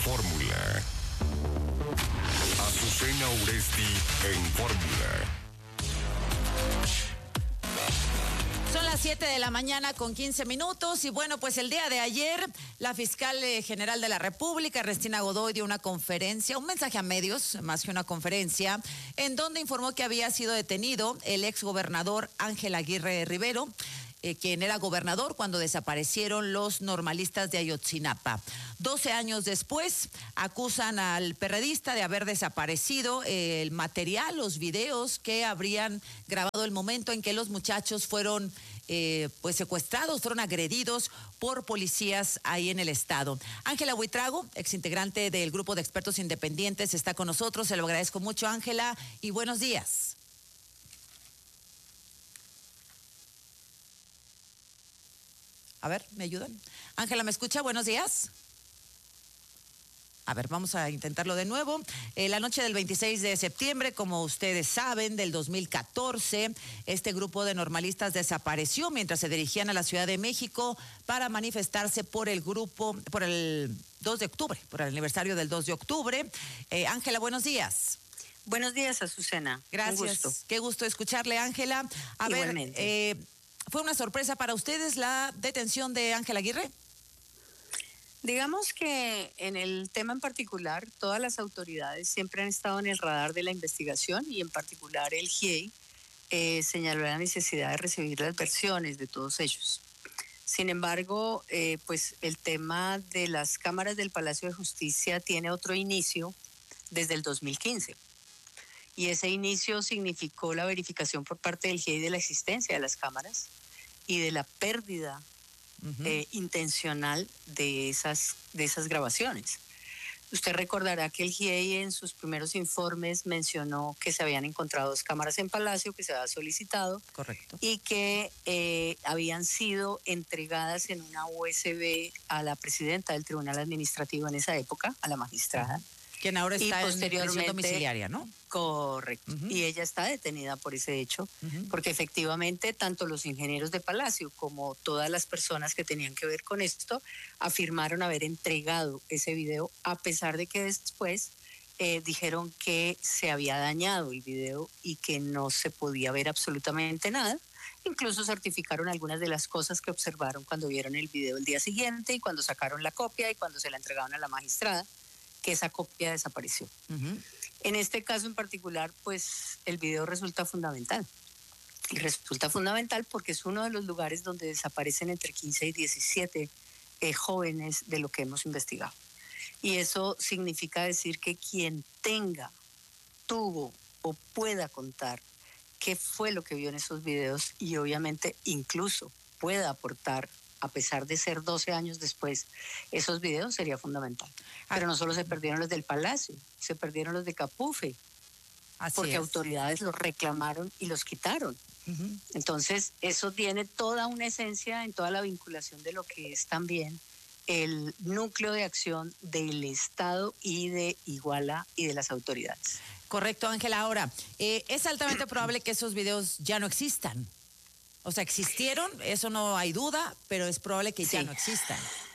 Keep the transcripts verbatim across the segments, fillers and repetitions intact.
Fórmula. Azucena Uresti en Fórmula. Son las siete de la mañana con quince minutos y bueno, pues el día de ayer la fiscal general de la República, Ernestina Godoy, dio una conferencia, un mensaje a medios, más que una conferencia, en donde informó que había sido detenido el exgobernador Ángel Aguirre Rivero, eh, quien era gobernador cuando desaparecieron los normalistas de Ayotzinapa. Doce años después, acusan al perredista de haber desaparecido el material, los videos que habrían grabado el momento en que los muchachos fueron eh, pues secuestrados, fueron agredidos por policías ahí en el estado. Ángela Buitrago, exintegrante del grupo de expertos independientes, está con nosotros. Se lo agradezco mucho, Ángela, y buenos días. A ver, ¿me ayudan? Ángela, ¿me escucha? Buenos días. A ver, vamos a intentarlo de nuevo. Eh, la noche del veintiséis de septiembre, como ustedes saben, del dos mil catorce, este grupo de normalistas desapareció mientras se dirigían a la Ciudad de México para manifestarse por el grupo, por el dos de octubre, por el aniversario del dos de octubre. Eh, Ángela, buenos días. Buenos días, Azucena. Gracias. Un gusto. Qué gusto escucharle, Ángela. A Igualmente. ver, eh, ¿fue una sorpresa para ustedes la detención de Ángel Aguirre? Digamos que en el tema en particular, todas las autoridades siempre han estado en el radar de la investigación y en particular el G I E eh, señaló la necesidad de recibir las versiones de todos ellos. Sin embargo, eh, pues el tema de las cámaras del Palacio de Justicia tiene otro inicio desde el dos mil quince. Y ese inicio significó la verificación por parte del G I E de la existencia de las cámaras y de la pérdida Uh-huh. eh, intencional de esas, de esas grabaciones. Usted recordará que el G I E en sus primeros informes mencionó que se habían encontrado dos cámaras en Palacio, que se había solicitado. Correcto. Y que eh, habían sido entregadas en una U S B a la presidenta del Tribunal Administrativo en esa época, a la magistrada. Uh-huh. Quien ahora está en prisión domiciliaria, ¿no? Correcto. Uh-huh. Y ella está detenida por ese hecho, uh-huh. porque efectivamente tanto los ingenieros de Palacio como todas las personas que tenían que ver con esto afirmaron haber entregado ese video, a pesar de que después eh, dijeron que se había dañado el video y que no se podía ver absolutamente nada. Incluso certificaron algunas de las cosas que observaron cuando vieron el video el día siguiente y cuando sacaron la copia y cuando se la entregaron a la magistrada, que esa copia desapareció. Uh-huh. En este caso en particular, pues el video resulta fundamental. Y resulta fundamental porque es uno de los lugares donde desaparecen entre quince y diecisiete eh, jóvenes de lo que hemos investigado. Y eso significa decir que quien tenga, tuvo o pueda contar qué fue lo que vio en esos videos y obviamente incluso pueda aportar, a pesar de ser doce años después, esos videos sería fundamental. Pero no solo se perdieron los del Palacio, se perdieron los de Capufe, Así porque es. autoridades los reclamaron y los quitaron. Uh-huh. Entonces, eso tiene toda una esencia en toda la vinculación de lo que es también el núcleo de acción del Estado y de Iguala y de las autoridades. Correcto, Ángela. Ahora, eh, es altamente probable que esos videos ya no existan. O sea, existieron, eso no hay duda, pero es probable que sí. ya no existan.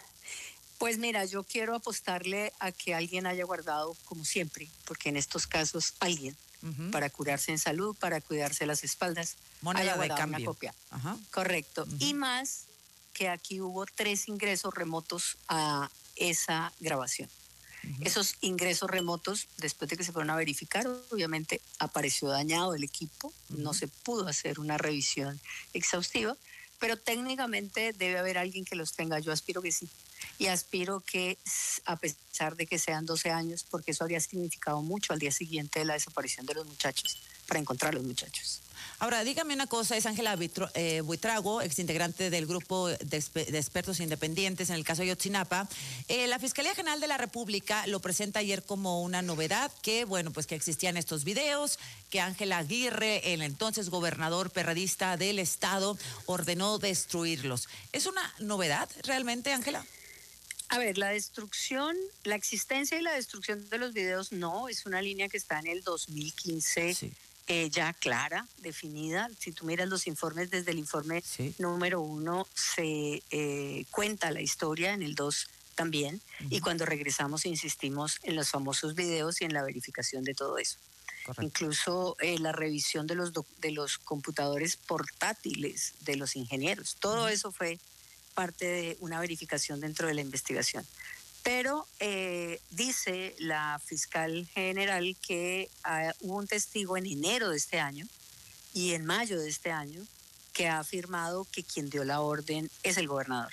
Pues mira, yo quiero apostarle a que alguien haya guardado, como siempre, porque en estos casos alguien, uh-huh. para curarse en salud, para cuidarse las espaldas, moneda haya de guardado cambio. Una copia. Uh-huh. Correcto. Uh-huh. Y más que aquí hubo tres ingresos remotos a esa grabación. Uh-huh. Esos ingresos remotos, después de que se fueron a verificar, obviamente apareció dañado el equipo, uh-huh. no se pudo hacer una revisión exhaustiva, pero técnicamente debe haber alguien que los tenga. Yo aspiro que sí. Y aspiro que, a pesar de que sean doce años, porque eso habría significado mucho al día siguiente de la desaparición de los muchachos, para encontrar a los muchachos. Ahora, dígame una cosa, es Ángela eh, Buitrago, exintegrante del grupo de, de expertos independientes en el caso de Ayotzinapa. Eh, la Fiscalía General de la República lo presenta ayer como una novedad, que, bueno, pues que existían estos videos, que Ángela Aguirre, el entonces gobernador perredista del estado, ordenó destruirlos. ¿Es una novedad realmente, Ángela? A ver, la destrucción, la existencia y la destrucción de los videos no, es una línea que está en el dos mil quince. Sí. Eh, ya clara, definida. Si tú miras los informes, desde el informe sí. número uno se eh, cuenta la historia, en el dos también, uh-huh. y cuando regresamos insistimos en los famosos videos y en la verificación de todo eso. Correcto. Incluso eh, la revisión de los, de los computadores portátiles de los ingenieros. Todo uh-huh. eso fue parte de una verificación dentro de la investigación. Pero eh, dice la fiscal general que uh, hubo un testigo en enero de este año y en mayo de este año que ha afirmado que quien dio la orden es el gobernador.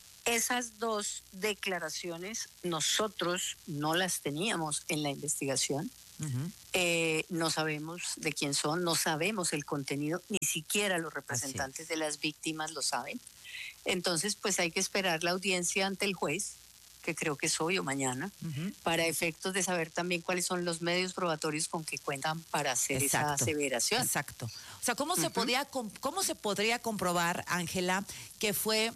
Esas dos declaraciones nosotros no las teníamos en la investigación. Uh-huh. Eh, no sabemos de quién son, no sabemos el contenido, ni siquiera los representantes de las víctimas lo saben. Entonces, pues hay que esperar la audiencia ante el juez, que creo que es hoy o mañana, uh-huh. para efectos de saber también cuáles son los medios probatorios con que cuentan para hacer Exacto. esa aseveración. Exacto. O sea, ¿cómo, uh-huh. se podía, ¿cómo se podría comprobar, Ángela, que fue,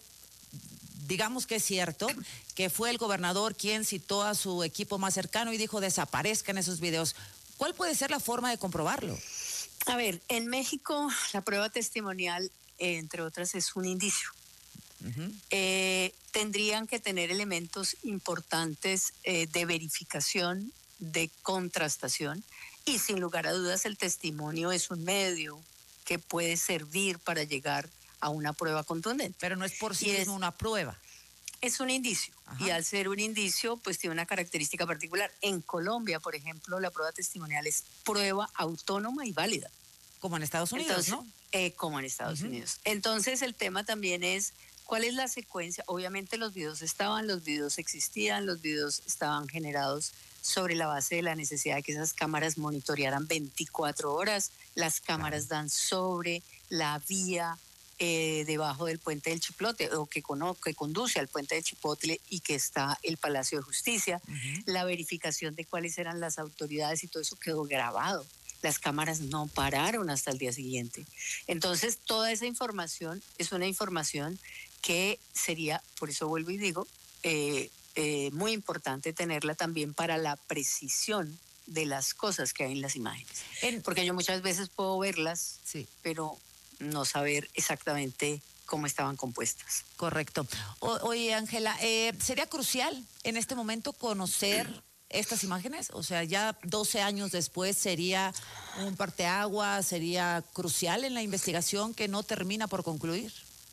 digamos que es cierto, que fue el gobernador quien citó a su equipo más cercano y dijo desaparezcan esos videos? ¿Cuál puede ser la forma de comprobarlo? A ver, en México la prueba testimonial, eh, entre otras, es un indicio. Uh-huh. Eh, tendrían que tener elementos importantes eh, de verificación, de contrastación, y sin lugar a dudas el testimonio es un medio que puede servir para llegar a una prueba contundente. Pero no es por sí mismo una prueba. Es un indicio. Ajá. Y al ser un indicio, pues tiene una característica particular. En Colombia, por ejemplo, la prueba testimonial es prueba autónoma y válida. Como en Estados Unidos, Entonces, ¿no? Eh, como en Estados uh-huh. Unidos. Entonces el tema también es cuál es la secuencia. Obviamente los videos estaban, los videos existían, los videos estaban generados sobre la base de la necesidad de que esas cámaras monitorearan veinticuatro horas. Las cámaras dan sobre la vía eh, debajo del puente del Chiplote o que, cono, que conduce al puente del Chipotle y que está el Palacio de Justicia. Uh-huh. La verificación de cuáles eran las autoridades y todo eso quedó grabado. Las cámaras no pararon hasta el día siguiente. Entonces, toda esa información es una información que sería, por eso vuelvo y digo, eh, eh, muy importante tenerla también para la precisión de las cosas que hay en las imágenes. En, Porque yo muchas veces puedo verlas, sí. pero no saber exactamente cómo estaban compuestas. Correcto. O, oye, Ángela, eh, ¿sería crucial en este momento conocer estas imágenes? O sea, ya doce años después, ¿sería un parteaguas, sería crucial en la investigación que no termina por concluir?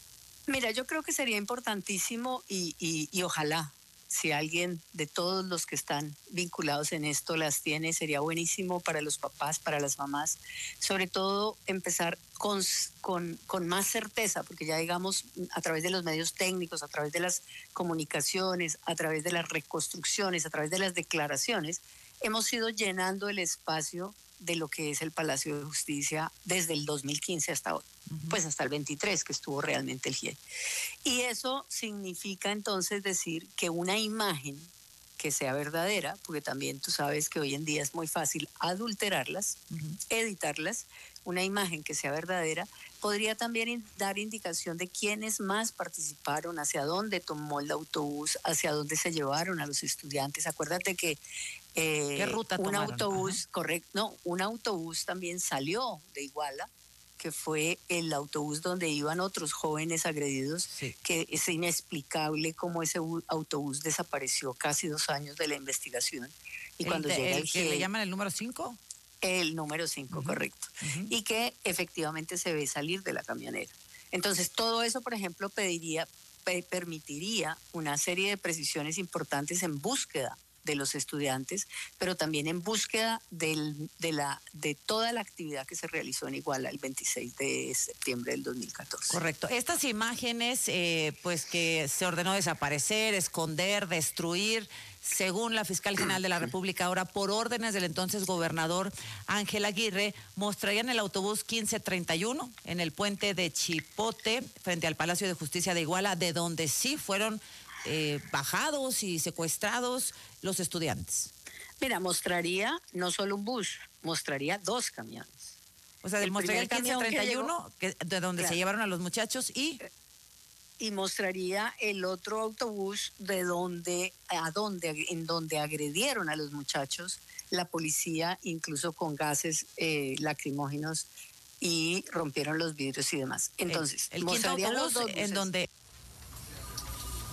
Mira, yo creo que sería importantísimo y, y, y ojalá, si alguien de todos los que están vinculados en esto las tiene, sería buenísimo para los papás, para las mamás, sobre todo empezar con, con, con más certeza, porque ya digamos a través de los medios técnicos, a través de las comunicaciones, a través de las reconstrucciones, a través de las declaraciones, hemos ido llenando el espacio de lo que es el Palacio de Justicia desde el dos mil quince hasta hoy, uh-huh. pues hasta el veintitrés que estuvo realmente el G I E. Y eso significa entonces decir que una imagen que sea verdadera, porque también tú sabes que hoy en día es muy fácil adulterarlas, uh-huh. editarlas, una imagen que sea verdadera, podría también dar indicación de quiénes más participaron, hacia dónde tomó el autobús, hacia dónde se llevaron a los estudiantes. Acuérdate que eh, ¿Qué ruta un tomaron? autobús, Ajá. correcto, no, un autobús también salió de Iguala, que fue el autobús donde iban otros jóvenes agredidos, sí. que es inexplicable cómo ese autobús desapareció casi dos años de la investigación. Y el, cuando de, llega el, el que le llaman el número cinco. El número cinco, uh-huh. correcto. Uh-huh. Y que efectivamente se ve salir de la camionera. Entonces, todo eso, por ejemplo, pediría, pe- permitiría una serie de precisiones importantes en búsqueda de los estudiantes, pero también en búsqueda del, de, la, de toda la actividad que se realizó en Iguala el veintiséis de septiembre del dos mil catorce. Correcto. Estas imágenes, eh, pues que se ordenó desaparecer, esconder, destruir, según la fiscal general de la República, ahora por órdenes del entonces gobernador Ángel Aguirre, mostrarían el autobús quince treinta y uno en el puente de Chipote, frente al Palacio de Justicia de Iguala, de donde sí fueron eh, bajados y secuestrados los estudiantes. Mira, mostraría no solo un bus, mostraría dos camiones. O sea, mostraría el quince treinta y uno, que, de donde claro. se llevaron a los muchachos, y... y mostraría el otro autobús de donde, a donde, en donde agredieron a los muchachos, la policía, incluso con gases eh, lacrimógenos, y rompieron los vidrios y demás. Entonces, el, el mostrarían autobús los dos buses. En donde...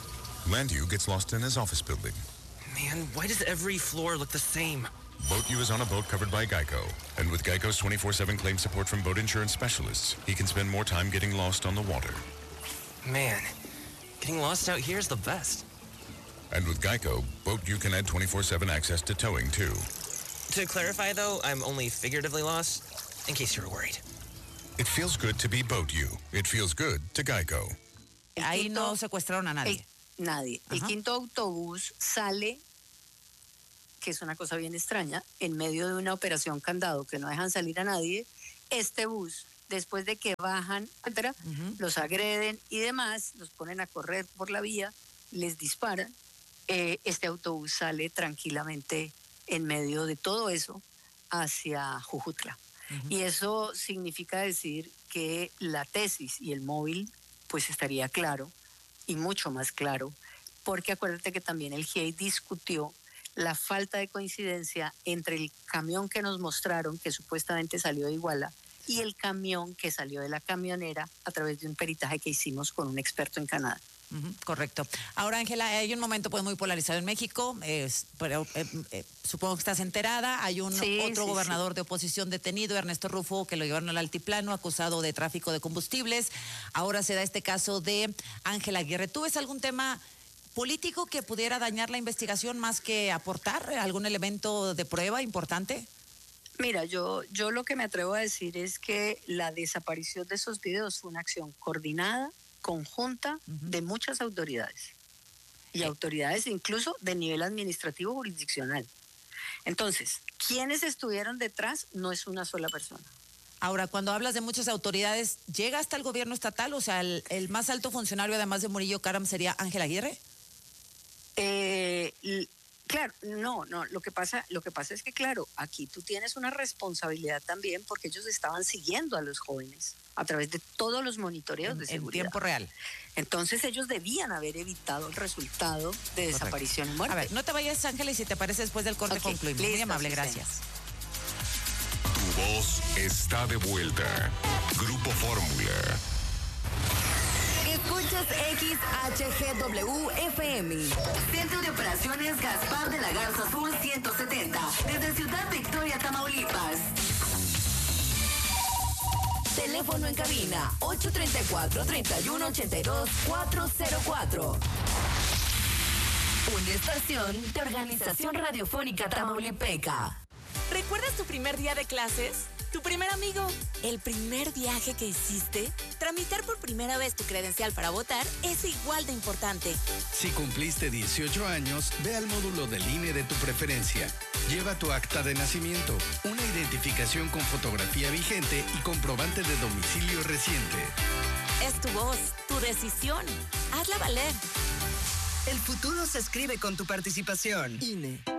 Landu gets lost in his office building. Man, why does every floor look the same? Boat U is on a boat covered by Geico. And with Geico's twenty-four seven claim support from boat insurance specialists, he can spend more time getting lost on the water. Man, getting lost out here is the best. And with Geico, Boat U can add twenty-four seven access to towing, too. To clarify, though, I'm only figuratively lost, in case you were worried. It feels good to be Boat U. It feels good to Geico. Ahí no secuestraron a nadie. El, nadie. Ajá. El quinto autobús sale, que es una cosa bien extraña, en medio de una operación candado que no dejan salir a nadie. Este bus, después de que bajan, etcétera, uh-huh. los agreden y demás, los ponen a correr por la vía, les disparan. Eh, este autobús sale tranquilamente en medio de todo eso hacia Jujutla. Uh-huh. Y eso significa decir que la tesis y el móvil pues estaría claro y mucho más claro, porque acuérdate que también el G I E discutió la falta de coincidencia entre el camión que nos mostraron, que supuestamente salió de Iguala, y el camión que salió de la camionera a través de un peritaje que hicimos con un experto en Canadá. Uh-huh, correcto. Ahora, Ángela, hay un momento pues muy polarizado en México, eh, pero eh, eh, supongo que estás enterada. Hay un sí, otro sí, gobernador sí. de oposición detenido, Ernesto Rufo, que lo llevaron al altiplano acusado de tráfico de combustibles. Ahora se da este caso de Ángela Aguirre. ¿Tú ves algún tema político que pudiera dañar la investigación más que aportar algún elemento de prueba importante? Mira, yo, yo lo que me atrevo a decir es que la desaparición de esos videos fue una acción coordinada, conjunta, uh-huh. de muchas autoridades. Y sí. autoridades incluso de nivel administrativo jurisdiccional. Entonces, ¿quiénes estuvieron detrás? No es una sola persona. Ahora, cuando hablas de muchas autoridades, ¿llega hasta el gobierno estatal? O sea, el, el más alto funcionario, además de Murillo Karam, ¿sería Ángela Aguirre? Eh, claro, no, no, lo que pasa, lo que pasa es que, claro, aquí tú tienes una responsabilidad también porque ellos estaban siguiendo a los jóvenes a través de todos los monitoreos en, de seguridad. En tiempo real. Entonces ellos debían haber evitado el resultado de Correcto. Desaparición y muerte. A ver, no te vayas, Ángela, y si te parece después del corte okay, concluimos. Listo, Muy amable, gracias. Tu voz está de vuelta. Grupo Fórmula. Escuchas X H G W F M. Centro de Operaciones Gaspar de la Garza Sur ciento setenta. Desde Ciudad Victoria, Tamaulipas. Teléfono en cabina ocho tres cuatro, tres uno ocho dos, cuatro cero cuatro. Una estación de Organización Radiofónica Tamaulipeca. ¿Recuerdas tu primer día de clases? ¿Tu primer amigo? ¿El primer viaje que hiciste? Tramitar por primera vez tu credencial para votar es igual de importante. Si cumpliste dieciocho años, ve al módulo del I N E de tu preferencia. Lleva tu acta de nacimiento, una identificación con fotografía vigente y comprobante de domicilio reciente. Es tu voz, tu decisión. Hazla valer. El futuro se escribe con tu participación. I N E.